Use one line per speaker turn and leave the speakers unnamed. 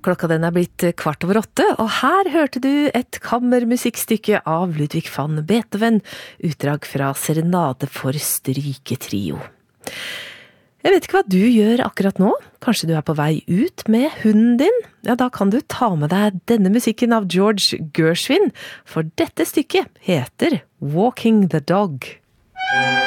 Klokka den blitt 7:15, og her hørte du et kammermusikkstykke av Ludwig van Beethoven, utdrag fra Serenade for stryketrio. Jeg vet ikke hva du gjør akkurat nå. Kanskje du på vei ut med hunden din? Ja, da kan du ta med deg denne musikken av George Gershwin, for dette stykket heter Walking the Dog.